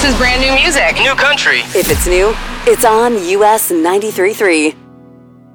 This is brand new music. New country. If it's new, it's on US 93.3.